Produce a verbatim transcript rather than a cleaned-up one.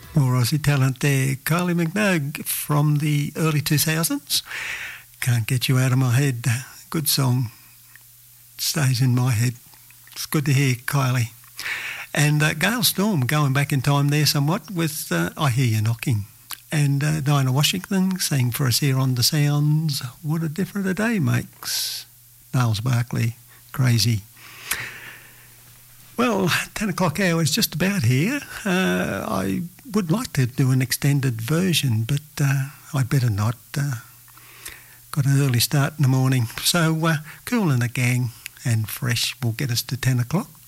More Aussie talent there. Kylie Minogue from the early two thousands. Can't Get You Out of My Head. Good song. Stays in my head. It's good to hear, Kylie. And uh, Gail Storm going back in time there somewhat with uh, I Hear You Knocking. And uh, Dinah Washington sang for us here on The Sounds. What a difference a day makes. Niles Barkley, Crazy. Well, ten o'clock hour is just about here. Uh, I would like to do an extended version, but uh, I better not. Uh, got an early start in the morning. So uh, Kool and the Gang and Fresh will get us to ten o'clock.